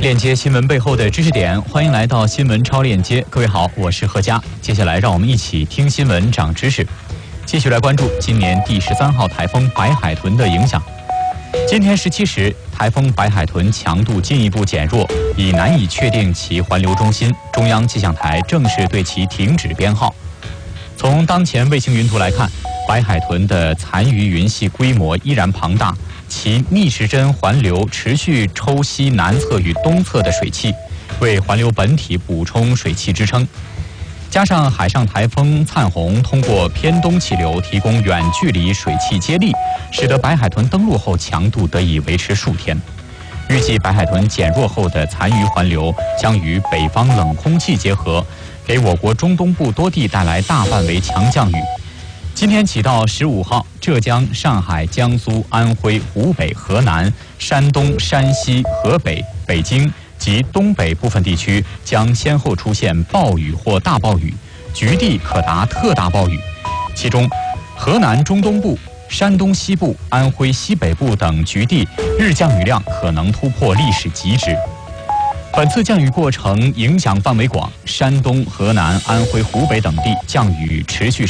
链接新闻背后的知识点，欢迎来到新闻超链接。各位好，我是何佳。接下来让我们一起听新闻长知识。继续来关注今年第13号台风白海豚的影响。今天17时，台风白海豚强度进一步减弱，已难以确定其环流中心。中央气象台正式对其停止编号。从当前卫星云图来看，白海豚的残余云系规模依然庞大，其逆时针环流持续抽吸南侧与东侧的水汽，为环流本体补充水汽支撑。加上海上台风灿红通过偏东气流提供远距离水汽接力，使得白海豚登陆后强度得以维持数天。预计白海豚减弱后的残余环流将与北方冷空气结合，给我国中东部多地带来大范围强降雨。今天起到15号，浙江、上海、江苏、安徽、湖北、河南、山东、山西、河北、北京及东北部分地区将先后出现暴雨或大暴雨，局地可达特大暴雨。其中，河南中东部、山东西部、安徽西北部等局地日降雨量可能突破历史极值。本次降雨过程影响范围广，山东、河南、安徽、湖北等地降雨持续